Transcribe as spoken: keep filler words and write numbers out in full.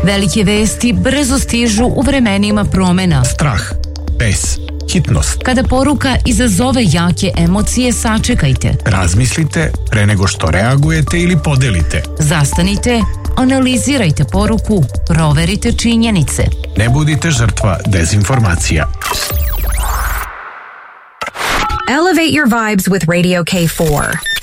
Velike vesti brzo stižu u vremenima promena. Strah, bes, hitnost. Kada poruka izazove jake emocije, sačekajte. Razmislite pre nego što reagujete ili podelite. Zastanite, analizirajte poruku, proverite činjenice. Ne budite žrtva dezinformacija. Elevate your vibes with Radio K four.